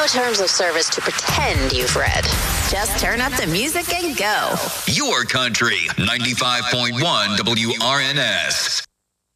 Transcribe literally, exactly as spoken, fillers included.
no terms of service to pretend you've read. Just turn up the music and go. Your country, ninety-five point one W R N S.